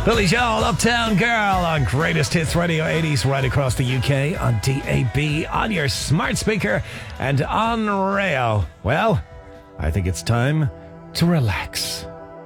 Billy Joel, Uptown Girl on Greatest Hits Radio 80s right across the UK on DAB, on your smart speaker and on Rayo. Well, I think it's time to relax.